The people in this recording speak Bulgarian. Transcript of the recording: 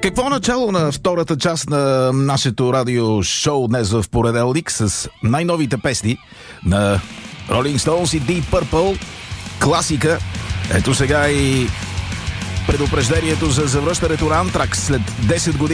Какво начало на втората част на нашето радиошоу днес в понеделник с най-новите песни на Rolling Stones и Deep Purple, класика. Ето сега и предупреждението за завръщането на Антракс след 10 години.